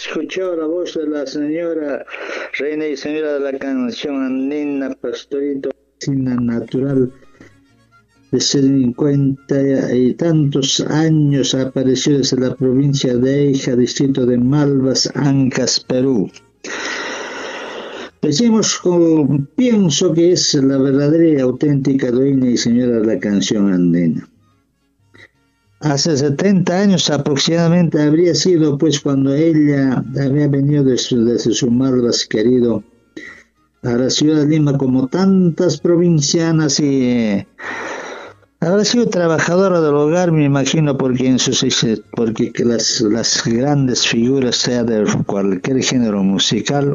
escuchado la voz de la señora reina y señora de la canción andina, Pastorito, vecina natural de 50 y tantos años, apareció desde la provincia de Eija, distrito de Malvas, Ancas, Perú. Pienso que es la verdadera y auténtica dueña y señora de la canción andina. Hace 70 años aproximadamente habría sido, pues, cuando ella había venido desde su Malvas querido a la ciudad de Lima, como tantas provincianas, y habrá sido trabajadora del hogar, me imagino, porque porque las grandes figuras, sea de cualquier género musical,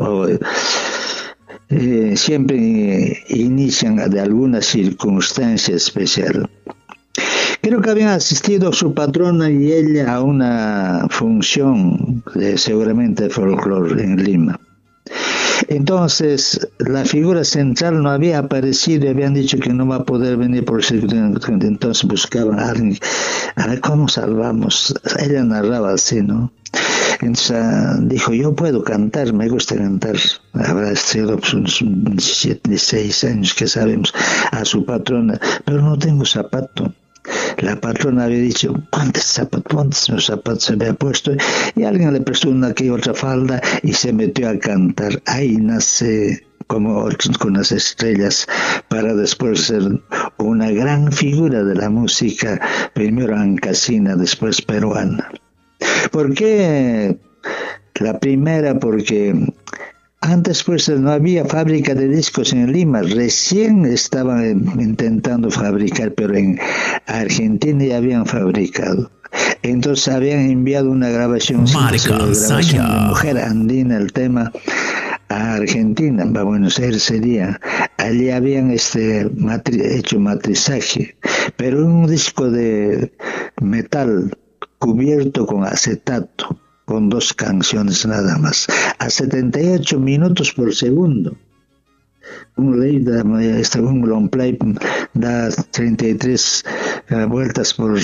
siempre inician de alguna circunstancia especial. Creo que habían asistido su patrona y ella a una función seguramente de folclore en Lima. Entonces, la figura central no había aparecido y habían dicho que no va a poder venir por circunstancias. Entonces buscaban a alguien. A ver, ¿cómo salvamos? Ella narraba así, ¿no? Entonces dijo, yo puedo cantar, me gusta cantar. Habrá sido unos 16 años que sabemos, a su patrona, pero no tengo zapato. La patrona había dicho, ¿cuántos zapatos se había puesto? Y alguien le prestó una que otra falda y se metió a cantar. Ahí nace como con las estrellas, para después ser una gran figura de la música, primero ancasina, después peruana. ¿Por qué la primera? Porque antes, pues, no había fábrica de discos en Lima. Recién estaban intentando fabricar, pero en Argentina ya habían fabricado. Entonces habían enviado una grabación de Mujer Andina, el tema, a Argentina, a Buenos Aires sería. Allí habían hecho matrizaje, pero un disco de metal cubierto con acetato, con 2 canciones nada más, a 78 minutos por segundo. Un long play da 33 vueltas por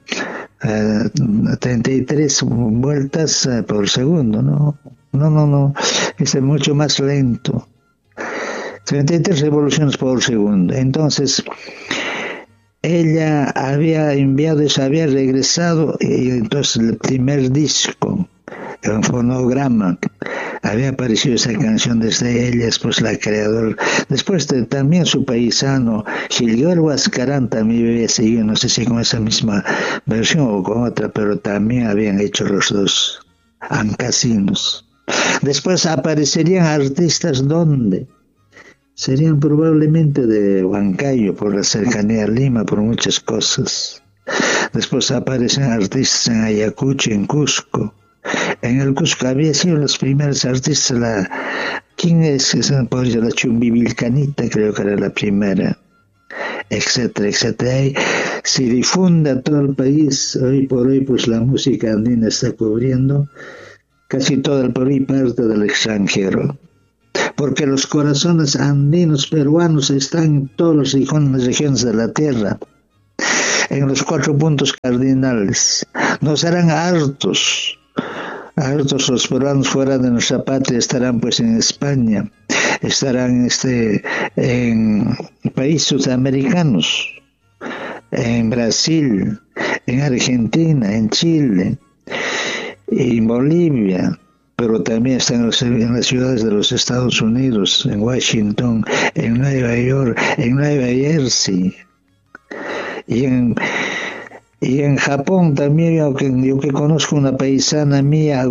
33 vueltas por segundo, ¿no? No, es mucho más lento. 33 revoluciones por segundo. Entonces, ella había enviado eso, había regresado, y entonces el primer disco, en fonograma, había aparecido esa canción desde ella, después la creadora, después también su paisano, Gilberto Huascarán también había seguido, no sé si con esa misma versión o con otra, pero también habían hecho los dos ancasinos. Después aparecerían artistas, ¿dónde? Serían probablemente de Huancayo, por la cercanía a Lima, por muchas cosas. Después aparecen artistas en Ayacucho, en Cusco. En el Cusco había sido los primeros artistas, ¿quién es? La Chumbivilcanita, creo que era la primera, etcétera, etcétera. Y se difunde a todo el país. Hoy por hoy, pues la música andina está cubriendo casi todo el Perú y parte del extranjero. Porque los corazones andinos peruanos están en todas las regiones de la tierra, en los 4 puntos cardinales. No serán hartos los peruanos fuera de nuestra patria, estarán pues en España, estarán en países sudamericanos, en Brasil, en Argentina, en Chile, en Bolivia, pero también están en las ciudades de los Estados Unidos, en Washington, en Nueva York, en Nueva Jersey, y en Japón también. Yo que conozco una paisana mía,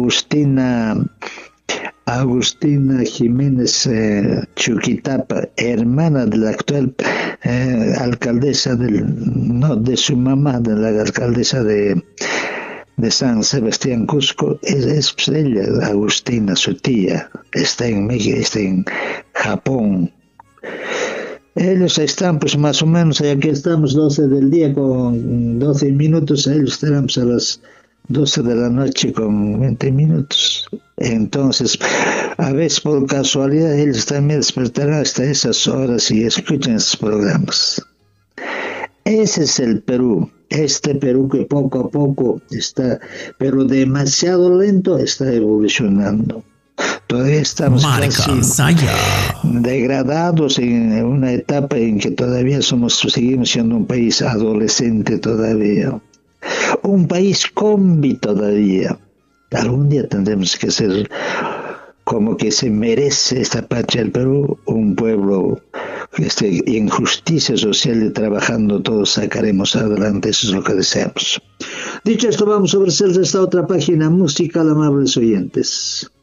Agustina Jiménez Chuquitapa, hermana de la actual alcaldesa de su mamá, de la alcaldesa de San Sebastián, Cusco, es ella, Agustina, su tía, está en México, está en Japón. Ellos están, pues más o menos, aquí estamos 12 del día con 12 minutos, ellos estarán pues, a las 12 de la noche con 20 minutos. Entonces, a veces por casualidad, ellos también despertarán hasta esas horas y escuchan esos programas. Ese es el Perú. este Perú que poco a poco está, pero demasiado lento, está evolucionando. Todavía estamos casi degradados en una etapa en que todavía seguimos siendo un país adolescente todavía, un país combi todavía. Algún día tendremos que ser como que se merece esta patria del Perú, un pueblo en justicia social y trabajando todos sacaremos adelante, eso es lo que deseamos. Dicho esto, vamos a ofrecerles esta otra página musical, amables oyentes.